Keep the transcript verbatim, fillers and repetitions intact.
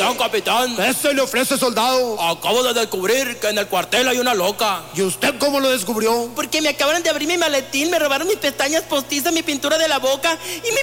Capitán, capitán. ¿Qué se le ofrece, soldado? Acabo de descubrir que en el cuartel hay una loca. ¿Y usted cómo lo descubrió? Porque me acabaron de abrir mi maletín, me robaron mis pestañas postizas, mi pintura de la boca y mi